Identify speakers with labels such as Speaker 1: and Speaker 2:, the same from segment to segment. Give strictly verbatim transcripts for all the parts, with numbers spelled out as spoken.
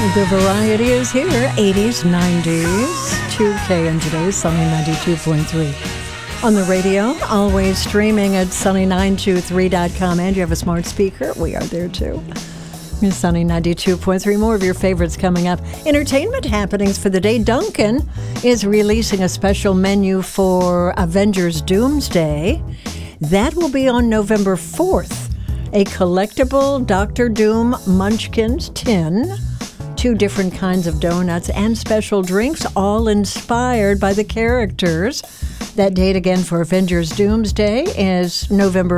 Speaker 1: The variety is here, eighties, nineties, two K in today's Sunny ninety-two point three. On the radio, always streaming at sunny nine two three dot com. And you have a smart speaker? We are there too. Sunny ninety-two point three. More of your favorites coming up. Entertainment happenings for the day. Dunkin' is releasing a special menu for Avengers Doomsday. That will be on November fourth. A collectible Doctor Doom Munchkins tin, two different kinds of donuts, and special drinks, all inspired by the characters. That date again for Avengers Doomsday is November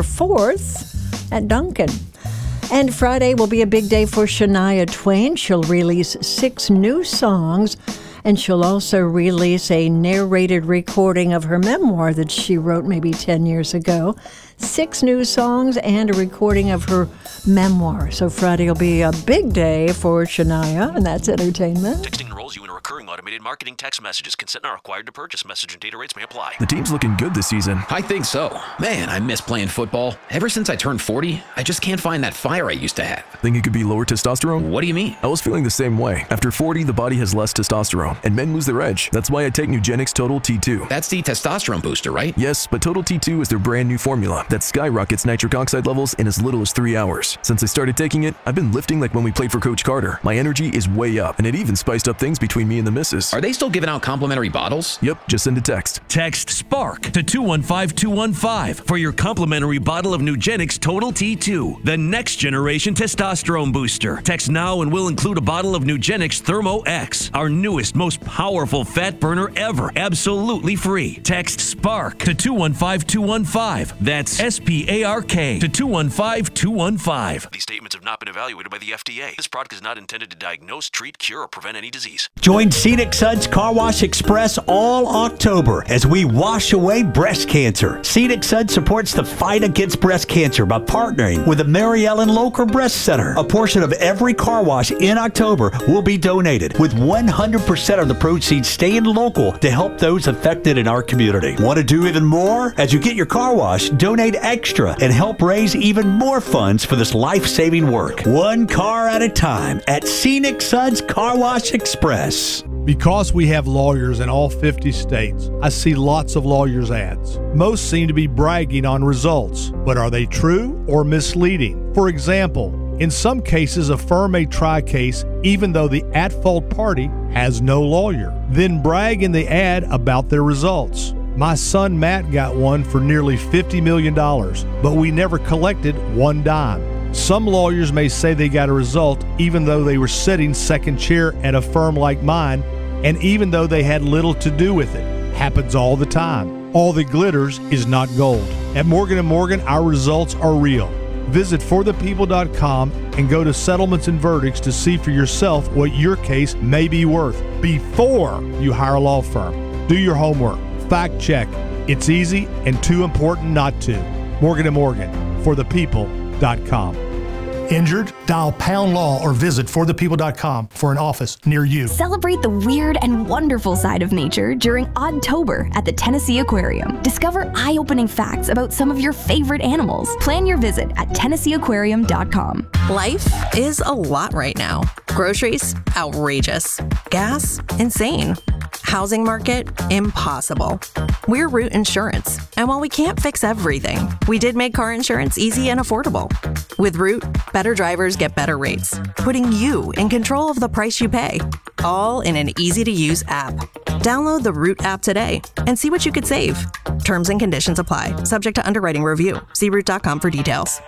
Speaker 1: fourth at Dunkin'. And Friday will be a big day for Shania Twain. She'll release six new songs, and she'll also release a narrated recording of her memoir that she wrote maybe ten years ago. Six new songs and a recording of her memoir. So Friday will be a big day for Shania, and that's entertainment.
Speaker 2: Texting enrolls you in a recurring automated marketing text messages. Consent not required to purchase. Message and data rates may apply.
Speaker 3: The team's looking good this season.
Speaker 4: I think so. Man, I miss playing football. Ever since I turned forty, I just can't find that fire I used to have.
Speaker 3: Think it could be lower testosterone?
Speaker 4: What do you mean?
Speaker 3: I was feeling the same way. After forty, the body has less testosterone, and men lose their edge. That's why I take Nugenix Total T two.
Speaker 4: That's the testosterone booster, right?
Speaker 3: Yes, but Total T two is their brand new formula that skyrockets nitric oxide levels in as little as three hours. Since I started taking it, I've been lifting like when we played for Coach Carter. My energy is way up, and it even spiced up things between me and the missus.
Speaker 4: Are they still giving out complimentary bottles?
Speaker 3: Yep, just send a text.
Speaker 5: Text SPARK to two one five two one five for your complimentary bottle of Nugenix Total T two, the next generation testosterone booster. Text now and we'll include a bottle of Nugenix Thermo X, our newest, most powerful fat burner ever, absolutely free. Text SPARK to two one five two one five. That's S P A R K to two one five two one five.
Speaker 2: These statements have not been evaluated by the F D A. This product is not intended to diagnose, treat, cure, or prevent any disease.
Speaker 6: Join Scenic Suds Car Wash Express all October as we wash away breast cancer. Scenic Suds supports the fight against breast cancer by partnering with the Mary Ellen Locher Breast Center. A portion of every car wash in October will be donated, with one hundred percent of the proceeds staying local to help those affected in our community. Want to do even more? As you get your car wash, donate extra and help raise even more funds for this life-saving work. One car at a time at Scenic Suds Car Wash Express.
Speaker 7: Because we have lawyers in all fifty states, I see lots of lawyers' ads. Most seem to be bragging on results, but are they true or misleading? For example, in some cases, a firm may try a case even though the at-fault party has no lawyer, then brag in the ad about their results. My son Matt got one for nearly fifty million dollars, but we never collected one dime. Some lawyers may say they got a result even though they were sitting second chair at a firm like mine, and even though they had little to do with it. Happens all the time. All that glitters is not gold. At Morgan and Morgan, our results are real. Visit for the people dot com and go to Settlements and Verdicts to see for yourself what your case may be worth before you hire a law firm. Do your homework. Fact check. It's easy and too important not to. Morgan and Morgan, for the people dot com.
Speaker 8: Injured? Dial Pound Law or visit for the people dot com for an office near you.
Speaker 9: Celebrate the weird and wonderful side of nature during Oddtober at the Tennessee Aquarium. Discover eye-opening facts about some of your favorite animals. Plan your visit at tennessee aquarium dot com.
Speaker 10: Life is a lot right now. Groceries, outrageous. Gas, insane. Housing market, impossible. We're Root Insurance, and while we can't fix everything, we did make car insurance easy and affordable. With Root, better drivers get better rates, putting you in control of the price you pay, all in an easy-to-use app. Download the Root app today and see what you could save. Terms and conditions apply, subject to underwriting review. See root dot com for details.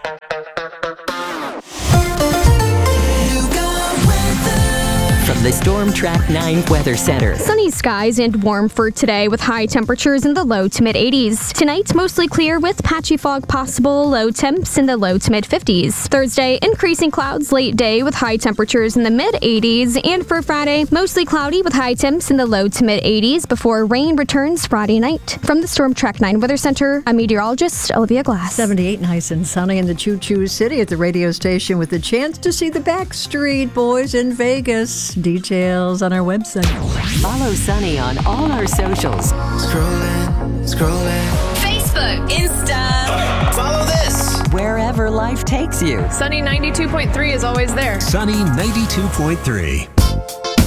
Speaker 11: From the Storm Track nine Weather Center.
Speaker 12: Sunny skies and warm for today with high temperatures in the low to mid eighties. Tonight, mostly clear with patchy fog possible, low temps in the low to mid fifties. Thursday, increasing clouds late day with high temperatures in the mid eighties. And for Friday, mostly cloudy with high temps in the low to mid eighties before rain returns Friday night. From the Storm Track nine Weather Center, I'm meteorologist Olivia Glass.
Speaker 1: seventy-eight nice and sunny in the Choo Choo City at the radio station with the chance to see the Backstreet Boys in Vegas. Details on our website.
Speaker 11: Follow Sunny on all our socials.
Speaker 13: Scrolling, scrolling.
Speaker 14: Facebook, Insta.
Speaker 13: Follow this.
Speaker 11: Wherever life takes you.
Speaker 14: Sunny ninety-two point three is always there.
Speaker 15: Sunny ninety-two point three.